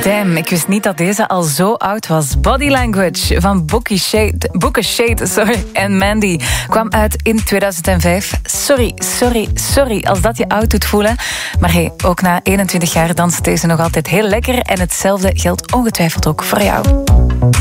Damn, ik wist niet dat deze al zo oud was. Body Language van Booker Shade en Mandy kwam uit in 2005. Sorry als dat je oud doet voelen. Maar hey, ook na 21 jaar danst deze nog altijd heel lekker. En hetzelfde geldt ongetwijfeld ook voor jou.